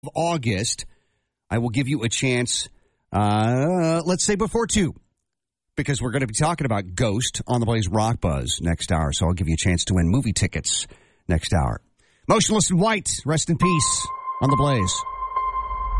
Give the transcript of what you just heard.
August, I will give you a chance, let's say before 2, because we're going to be talking about Ghost on the Blaze Rock Buzz next hour, so I'll give you a chance to win movie tickets next hour. Motionless in White, rest in peace on the Blaze.